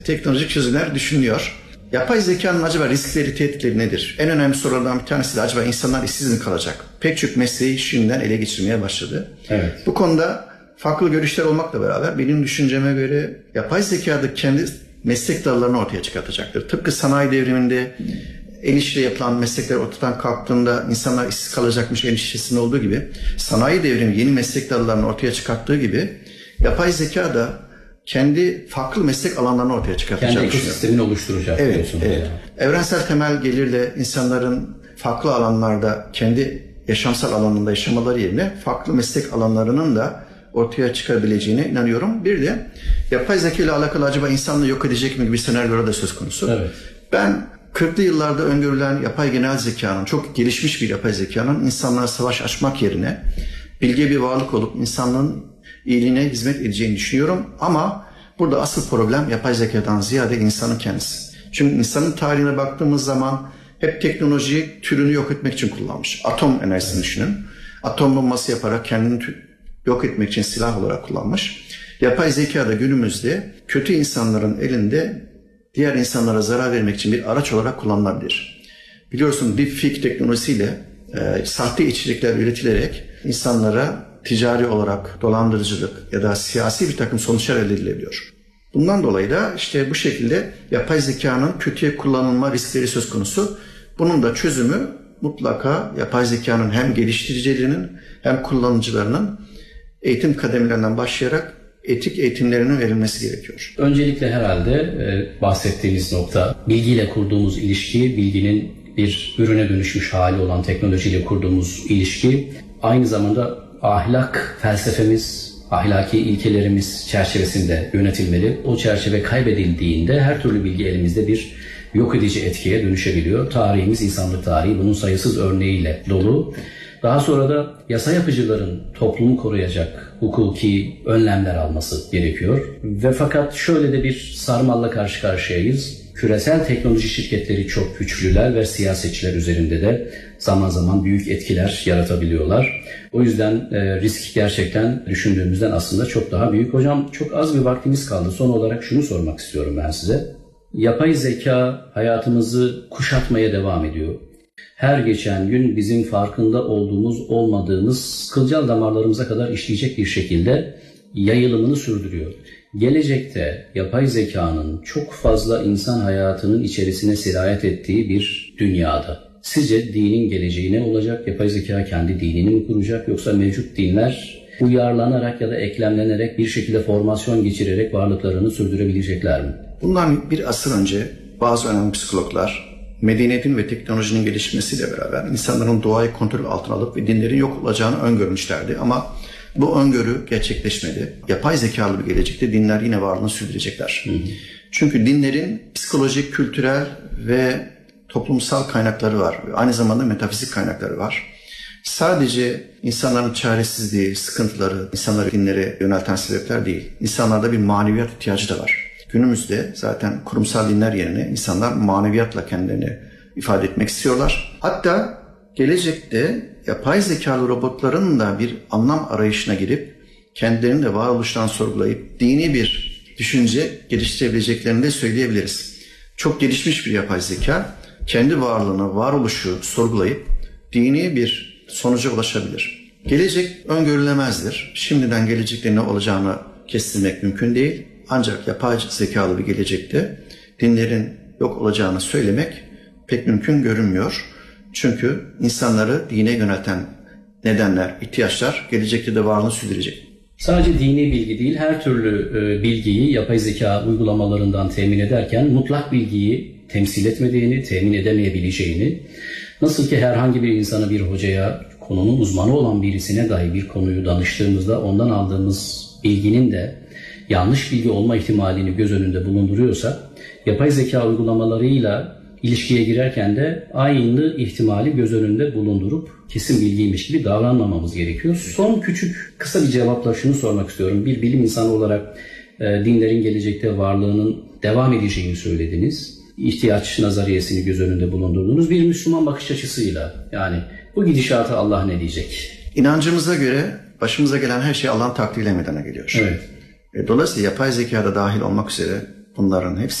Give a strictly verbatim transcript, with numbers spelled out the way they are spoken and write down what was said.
teknolojik çözümler düşünülüyor. Yapay zekanın acaba riskleri, tehditleri nedir? En önemli sorulardan bir tanesi de acaba insanlar işsiz mi kalacak? Pek çok mesleği şimdiden ele geçirmeye başladı. Evet. Bu konuda farklı görüşler olmakla beraber benim düşünceme göre yapay zekada kendi meslek dallarını ortaya çıkartacaktır. Tıpkı sanayi devriminde el işiyle yapılan meslekler ortadan kalktığında insanlar işsiz kalacakmış endişesinde olduğu gibi, sanayi devrimi yeni meslek dallarını ortaya çıkarttığı gibi yapay zeka da kendi farklı meslek alanlarını ortaya çıkartacağını kendi düşünüyorum. ekosistemini oluşturacak. Evet, evet. Yani. Evrensel temel gelirle insanların farklı alanlarda kendi yaşamsal alanında yaşamaları yerine farklı meslek alanlarının da ortaya çıkabileceğine inanıyorum. Bir de yapay zeka ile alakalı acaba insanlığı yok edecek mi gibi senaryolar da söz konusu. Evet. Ben kırklı yıllarda öngörülen yapay genel zekanın, çok gelişmiş bir yapay zekanın insanlara savaş açmak yerine bilge bir varlık olup insanlığın iyiliğine hizmet edeceğini düşünüyorum. Ama burada asıl problem yapay zekadan ziyade insanın kendisi. Çünkü insanın tarihine baktığımız zaman hep teknolojiyi türünü yok etmek için kullanmış. Atom enerjisini evet. düşünün. Atom bombası yaparak kendini yok etmek için silah olarak kullanmış. Yapay zeka da günümüzde kötü insanların elinde diğer insanlara zarar vermek için bir araç olarak kullanılabilir. Biliyorsun deepfake teknolojisiyle e, sahte içerikler üretilerek insanlara ticari olarak dolandırıcılık ya da siyasi bir takım sonuçlar elde edilebiliyor. Bundan dolayı da işte bu şekilde yapay zekanın kötüye kullanılma riskleri söz konusu. Bunun da çözümü mutlaka yapay zekanın hem geliştiricilerinin hem kullanıcılarının eğitim kademelerinden başlayarak etik eğitimlerinin verilmesi gerekiyor. Öncelikle herhalde e, bahsettiğimiz nokta bilgiyle kurduğumuz ilişki, bilginin bir ürüne dönüşmüş hali olan teknolojiyle kurduğumuz ilişki, aynı zamanda ahlak felsefemiz, ahlaki ilkelerimiz çerçevesinde yönetilmeli. O çerçeve kaybedildiğinde her türlü bilgi elimizde bir yok edici etkiye dönüşebiliyor. Tarihimiz, insanlık tarihi bunun sayısız örneğiyle dolu. Daha sonra da yasa yapıcıların toplumu koruyacak hukuki önlemler alması gerekiyor. Ve fakat şöyle de bir sarmalla karşı karşıyayız. Küresel teknoloji şirketleri çok güçlüler ve siyasetçiler üzerinde de zaman zaman büyük etkiler yaratabiliyorlar. O yüzden e, risk gerçekten düşündüğümüzden aslında çok daha büyük. Hocam çok az bir vaktimiz kaldı. Son olarak şunu sormak istiyorum ben size. Yapay zeka hayatımızı kuşatmaya devam ediyor. Her geçen gün bizim farkında olduğumuz, olmadığımız kılcal damarlarımıza kadar işleyecek bir şekilde yayılımını sürdürüyor. Gelecekte yapay zekanın çok fazla insan hayatının içerisine sirayet ettiği bir dünyada sizce dinin geleceği ne olacak? Yapay zeka kendi dinini mi kuracak yoksa mevcut dinler uyarlanarak ya da eklemlenerek bir şekilde formasyon geçirerek varlıklarını sürdürebilecekler mi? Bundan bir asır önce bazı önemli psikologlar medeniyetin ve teknolojinin gelişmesiyle beraber insanların doğayı kontrol altına alıp ve dinlerin yok olacağını öngörmüşlerdi. Ama bu öngörü gerçekleşmedi. Yapay zekalı bir gelecekte dinler yine varlığını sürdürecekler. Hı hı. Çünkü dinlerin psikolojik, kültürel ve toplumsal kaynakları var. Aynı zamanda metafizik kaynakları var. Sadece insanların çaresizliği, sıkıntıları, insanları dinlere yönelten sebepler değil. İnsanlarda bir maneviyat ihtiyacı da var. Günümüzde zaten kurumsal dinler yerine insanlar maneviyatla kendilerini ifade etmek istiyorlar. Hatta gelecekte yapay zekalı robotların da bir anlam arayışına girip kendilerini de varoluştan sorgulayıp dini bir düşünce geliştirebileceklerini de söyleyebiliriz. Çok gelişmiş bir yapay zeka kendi varlığını, varoluşu sorgulayıp dini bir sonuca ulaşabilir. Gelecek öngörülemezdir. Şimdiden gelecekte ne olacağını kestirmek mümkün değil. Ancak yapay zekalı bir gelecekte dinlerin yok olacağını söylemek pek mümkün görünmüyor. Çünkü insanları dine yönelten nedenler, ihtiyaçlar gelecekte de varlığını sürdürecek. Sadece dini bilgi değil, her türlü e, bilgiyi yapay zeka uygulamalarından temin ederken mutlak bilgiyi temsil etmediğini, temin edemeyebileceğini, nasıl ki herhangi bir insana, bir hocaya, konunun uzmanı olan birisine dahi bir konuyu danıştığımızda ondan aldığımız bilginin de yanlış bilgi olma ihtimalini göz önünde bulunduruyorsa, yapay zeka uygulamalarıyla ilişkiye girerken de aynı ihtimali göz önünde bulundurup kesin bilgiymiş gibi davranmamamız gerekiyor. Son küçük kısa bir cevapla şunu sormak istiyorum. Bir bilim insanı olarak e, dinlerin gelecekte varlığının devam edeceğini söylediniz. İhtiyaç nazariyesini göz önünde bulundurdunuz. Bir Müslüman bakış açısıyla yani bu gidişata Allah ne diyecek? İnancımıza göre başımıza gelen her şey Allah'ın takdiriyle meydana geliyor. Evet. Dolayısıyla yapay zekada dahil olmak üzere bunların hepsi